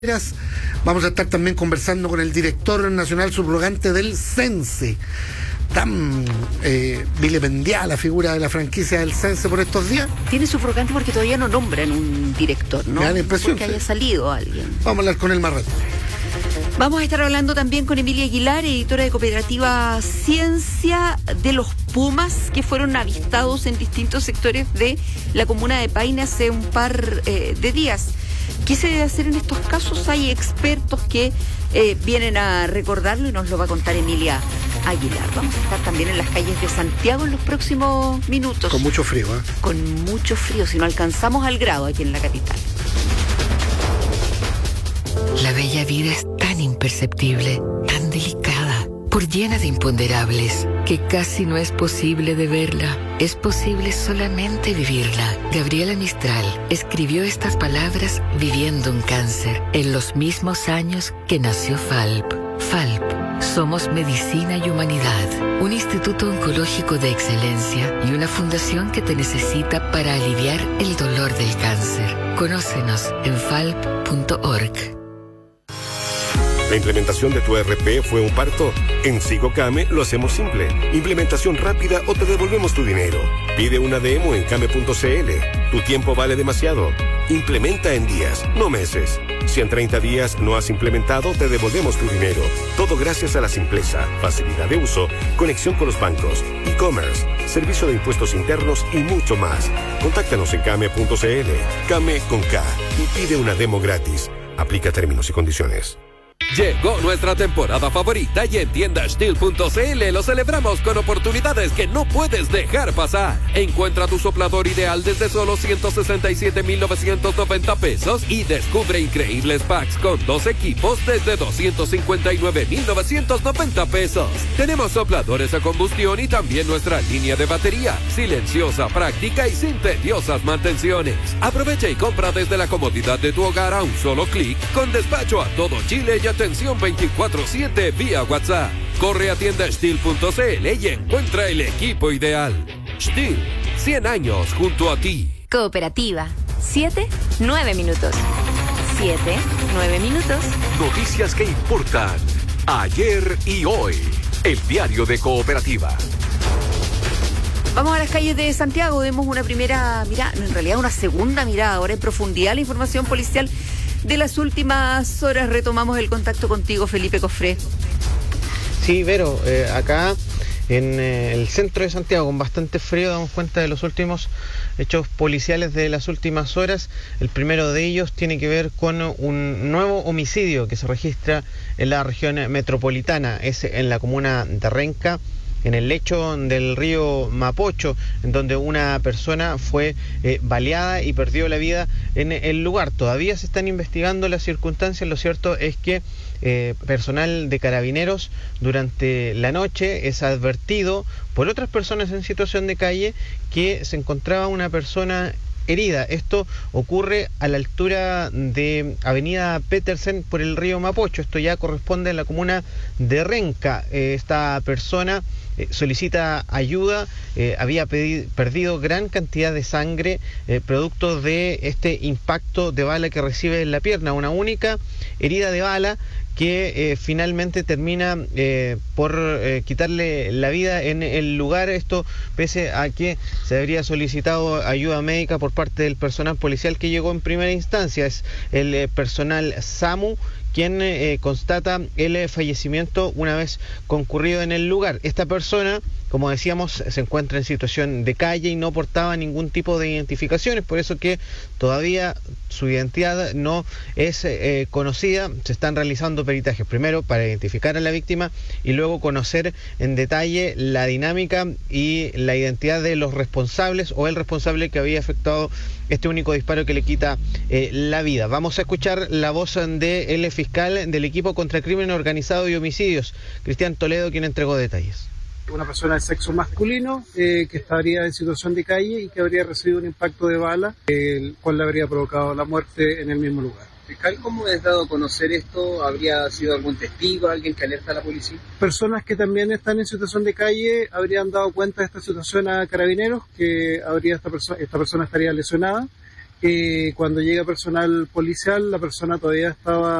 Vamos a estar también conversando con el director nacional subrogante del CENSE. Tan vilipendiada la figura de la franquicia del CENSE por estos días. Tiene subrogante porque todavía no nombran un director, ¿no? Me da la impresión. Porque haya salido alguien. Vamos a hablar con él más rato. Vamos a estar hablando también con Emilia Aguilar, editora de Cooperativa Ciencia, de los pumas que fueron avistados en distintos sectores de la comuna de Paine hace un par de días. ¿Qué se debe hacer en estos casos? Hay expertos que vienen a recordarlo y nos lo va a contar Emilia Aguilar. Vamos a estar también en las calles de Santiago en los próximos minutos. Con mucho frío, ¿eh? Con mucho frío, si no alcanzamos al grado aquí en la capital. La bella vida es tan imperceptible, tan delicada, por llena de imponderables, que casi no es posible de verla. Es posible solamente vivirla. Gabriela Mistral escribió estas palabras viviendo un cáncer, en los mismos años que nació FALP. FALP. Somos Medicina y Humanidad, un instituto oncológico de excelencia y una fundación que te necesita para aliviar el dolor del cáncer. Conócenos en falp.org. ¿La implementación de tu ERP fue un parto? En Sigocame lo hacemos simple. Implementación rápida o te devolvemos tu dinero. Pide una demo en came.cl. Tu tiempo vale demasiado. Implementa en días, no meses. Si en 30 días no has implementado, te devolvemos tu dinero. Todo gracias a la simpleza, facilidad de uso, conexión con los bancos, e-commerce, servicio de impuestos internos y mucho más. Contáctanos en came.cl. Came con K. Y pide una demo gratis. Aplica términos y condiciones. Llegó nuestra temporada favorita y en tiendastil.cl lo celebramos con oportunidades que no puedes dejar pasar. Encuentra tu soplador ideal desde solo 167,990 pesos y descubre increíbles packs con 2 equipos desde 259,990 pesos. Tenemos sopladores a combustión y también nuestra línea de batería, silenciosa, práctica y sin tediosas mantenciones. Aprovecha y compra desde la comodidad de tu hogar a un solo clic, con despacho a todo Chile y atención 24/7 vía WhatsApp. Corre a tiendastil.cl y encuentra el equipo ideal. Stihl, 100 años junto a ti. Cooperativa. 7-9 minutos. 7-9 minutos. Noticias que importan. Ayer y hoy. El diario de Cooperativa. Vamos a las calles de Santiago. Demos una primera mirada, en realidad una segunda mirada ahora en profundidad la información policial de las últimas horas. Retomamos el contacto contigo, Felipe Cofré. Sí, Vero, acá en el centro de Santiago, con bastante frío, damos cuenta de los últimos hechos policiales de las últimas horas. El primero de ellos tiene que ver con un nuevo homicidio que se registra en la región metropolitana, es en la comuna de Renca, en el lecho del río Mapocho, en donde una persona fue baleada y perdió la vida en el lugar. Todavía se están investigando las circunstancias. Lo cierto es que personal de Carabineros durante la noche es advertido por otras personas en situación de calle que se encontraba una persona herida. Esto ocurre a la altura de Avenida Petersen por el río Mapocho. Esto ya corresponde a la comuna de Renca. Esta persona solicita ayuda, había perdido gran cantidad de sangre producto de este impacto de bala que recibe en la pierna, una única herida de bala que finalmente termina por quitarle la vida en el lugar. Esto pese a que se habría solicitado ayuda médica por parte del personal policial que llegó en primera instancia. Es el personal SAMU quien constata el fallecimiento una vez concurrido en el lugar. Esta persona, como decíamos, se encuentra en situación de calle y no portaba ningún tipo de identificaciones, por eso que todavía su identidad no es conocida. Se están realizando peritajes primero para identificar a la víctima y luego conocer en detalle la dinámica y la identidad de los responsables o el responsable que había efectuado este único disparo que le quita la vida. Vamos a escuchar la voz del fiscal del equipo contra crimen organizado y homicidios, Cristian Toledo, quien entregó detalles. Una persona de sexo masculino que estaría en situación de calle y que habría recibido un impacto de bala, el cual le habría provocado la muerte en el mismo lugar. Fiscal, ¿cómo es dado a conocer esto? ¿Habría sido algún testigo, alguien que alerta a la policía? Personas que también están en situación de calle habrían dado cuenta de esta situación a Carabineros, que esta persona estaría lesionada Cuando llega personal policial, la persona todavía estaba